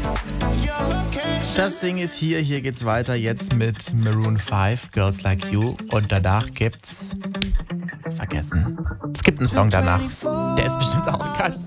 Das Ding ist hier geht's weiter jetzt mit Maroon 5, Girls Like You. Und danach gibt's... Ich hab's vergessen. Es gibt einen Song danach. Der ist bestimmt auch geil.